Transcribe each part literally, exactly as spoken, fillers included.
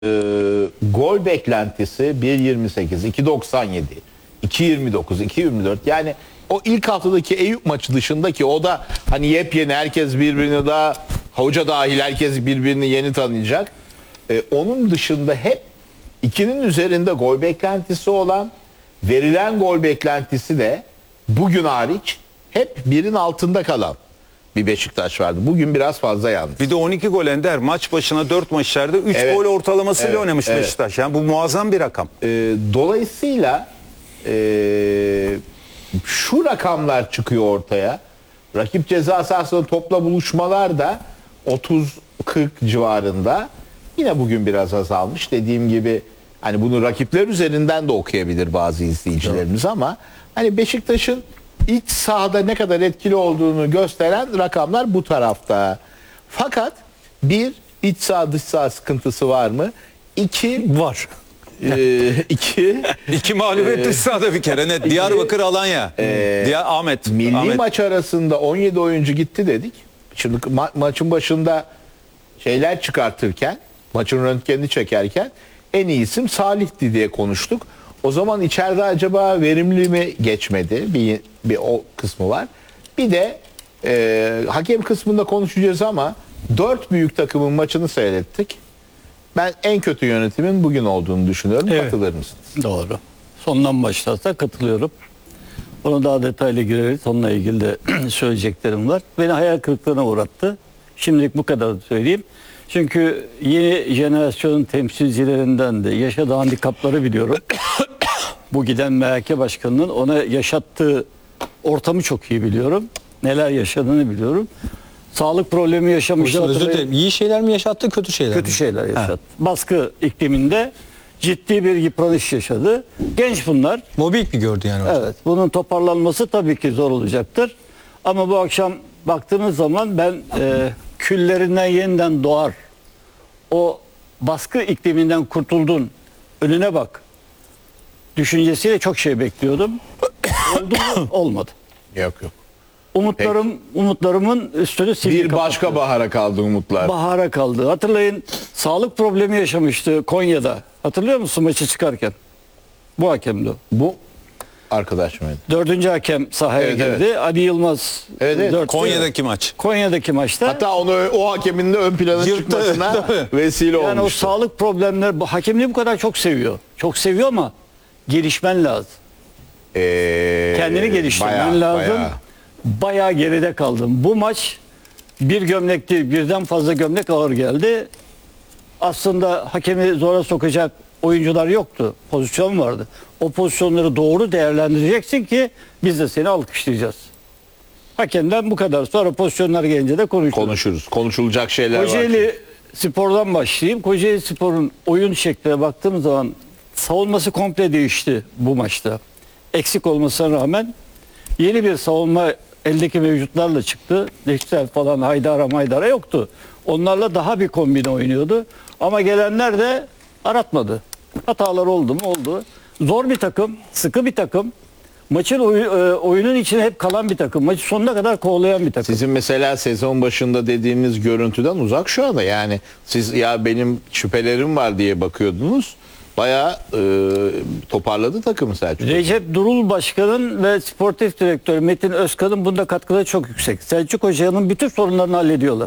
e, gol beklentisi bir yirmi sekiz, iki doksan yedi, iki yirmi dokuz, iki yirmi dört. Yani o ilk haftadaki Eyüp maçı dışındaki o da hani yepyeni, herkes birbirini daha, hoca dahil herkes birbirini yeni tanıyacak. E, onun dışında hep ikinin üzerinde gol beklentisi olan, verilen gol beklentisi de bugün hariç hep birin altında kalan bir Beşiktaş vardı. Bugün biraz fazla yandı. Bir de on iki gol Ender. Maç başına dört maçlarda üç Evet. gol ortalamasıyla Evet, oynamış evet. Beşiktaş. Yani bu muazzam bir rakam. E, dolayısıyla e, şu rakamlar çıkıyor ortaya. Rakip ceza sahasında topla buluşmalar da otuz kırk civarında. Yine bugün biraz azalmış. Dediğim gibi hani bunu rakipler üzerinden de okuyabilir bazı izleyicilerimiz ama hani Beşiktaş'ın iç sahada ne kadar etkili olduğunu gösteren rakamlar bu tarafta. Fakat bir, iç saha dış saha sıkıntısı var mı? İki, Var. e, iki İki mağlubiyet dış sahada bir kere. Net. Diyarbakır, Alanya. Diyar Ahmet. milli Ahmet. maç arasında on yedi oyuncu gitti dedik. Şimdi ma- maçın başında şeyler çıkartırken, maçın röntgenini çekerken en iyi isim Salih'ti diye konuştuk. O zaman içeride acaba verimli mi geçmedi? Bir, bir o kısmı var. Bir de e, hakem kısmında konuşacağız ama dört büyük takımın maçını seyrettik. Ben en kötü yönetimin bugün olduğunu düşünüyorum. Evet. Katılır mısınız? Doğru. Sondan başlarsa katılıyorum. Ona daha detaylı gireriz. Onunla ilgili de söyleyeceklerim var. Beni hayal kırıklığına uğrattı. Şimdilik bu kadar söyleyeyim. Çünkü yeni jenerasyonun temsilcilerinden de yaşadığı handikapları biliyorum. Bu giden M H K başkanının ona yaşattığı ortamı çok iyi biliyorum. Neler yaşadığını biliyorum. Sağlık problemi yaşamıştı. Hocam özür hatırlayın. dilerim. İyi şeyler mi yaşattı, kötü şeyler Kötü mi? şeyler yaşadı. Baskı ikliminde ciddi bir yıpranış yaşadı. Genç bunlar. Mobbing mi gördü yani hocam? Evet. Bunun toparlanması tabii ki zor olacaktır. Ama bu akşam baktığınız zaman ben e, küllerinden yeniden doğar. O baskı ikliminden kurtuldun. Önüne bak. Düşüncesiyle çok şey bekliyordum. Oldu mu? Olmadı. Yok yok. Umutlarım, umutlarımın üstünü sildi Bir kapattı. başka bahara kaldı umutlar. Bahara kaldı. Hatırlayın, sağlık problemi yaşamıştı Konya'da. Hatırlıyor musun maçı çıkarken? Bu hakemdi o. Bu arkadaş mıydı? Dördüncü hakem sahaya Evet, girdi. evet. Ali Yılmaz. Evet, evet. dört- Konya'daki maç. Konya'daki maçta. Hatta onu o hakemin de ön plana Yırttı, çıkmasına tabii. vesile yani o olmuştu. sağlık problemleri, bu hakemliği bu kadar çok seviyor. Çok seviyor ama gelişmen lazım. Ee, Kendini geliştirmen bayağı, lazım. bayağı. Bayağı geride kaldım. Bu maç bir gömlek değil, birden fazla gömlek ağır geldi. Aslında hakemi zora sokacak oyuncular yoktu. Pozisyon vardı. O pozisyonları doğru değerlendireceksin ki biz de seni alkışlayacağız. Hakemden bu kadar. Sonra pozisyonlar gelince de konuşuruz. Konuşuruz. Konuşulacak şeyler var. Kocaeli Spor'dan başlayayım. Kocaeli Spor'un oyun şekline baktığım zaman savunması komple değişti bu maçta. Eksik olmasına rağmen yeni bir savunma eldeki mevcutlarla çıktı. Neşter falan, Haydara Maydara yoktu. Onlarla daha bir kombine oynuyordu. Ama gelenler de aratmadı. Hatalar oldu mu? Oldu. Zor bir takım, sıkı bir takım. Maçın oy- e, oyunun içine hep kalan bir takım. Maçı sonuna kadar kovalayan bir takım. Sizin mesela sezon başında dediğiniz görüntüden uzak şu anda. Yani siz ya benim şüphelerim var diye bakıyordunuz. Bayağı e, toparladı takımı Selçuk. Recep Durul Başkan'ın ve sportif direktörü Metin Özkan'ın bunda katkıları çok yüksek. Selçuk Hoca'nın bütün sorunlarını hallediyorlar.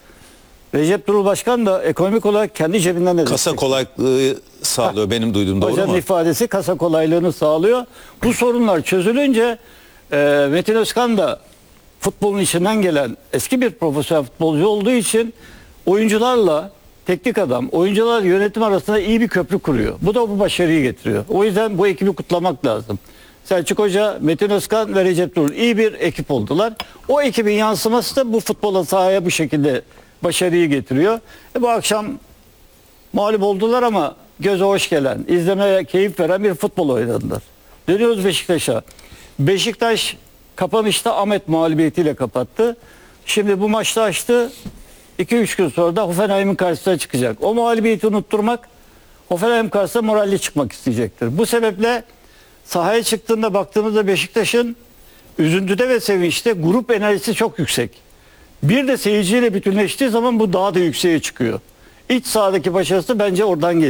Recep Durul Başkan da ekonomik olarak kendi cebinden de Kasa destek. kolaylığı sağlıyor benim duyduğum, doğru Hocanın mu? ifadesi kasa kolaylığını sağlıyor. Bu sorunlar çözülünce e, Metin Özkan da futbolun içinden gelen eski bir profesyonel futbolcu olduğu için oyuncularla teknik adam, oyuncular yönetim arasında iyi bir köprü kuruyor. Bu da bu başarıyı getiriyor. O yüzden bu ekibi kutlamak lazım. Selçuk Hoca, Metin Özkan ve Recep Durul iyi bir ekip oldular. O ekibin yansıması da bu futbola sahaya bu şekilde başarıyı getiriyor. E bu akşam mağlup oldular ama göze hoş gelen, izlemeye keyif veren bir futbol oynadılar. Dönüyoruz Beşiktaş'a. Beşiktaş kapanışta Ahmet mağlubiyetiyle kapattı. Şimdi bu maçta açtı. iki üç gün sonra da Hoffenheim'in karşısına çıkacak. O mağlubiyeti unutturmak, Hoffenheim karşısında moralli çıkmak isteyecektir. Bu sebeple sahaya çıktığında baktığımızda Beşiktaş'ın üzüntüde ve sevinçte grup enerjisi çok yüksek. Bir de seyirciyle bütünleştiği zaman bu daha da yükseğe çıkıyor. İç sahadaki başarısı bence oradan geliyor.